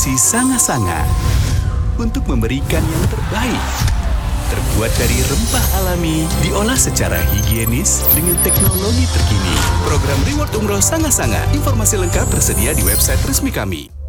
Destinasi Sanga-Sanga untuk memberikan yang terbaik. Terbuat dari rempah alami, diolah secara higienis dengan teknologi terkini. Program Reward Umroh Sanga-Sanga. Informasi lengkap tersedia di website resmi kami.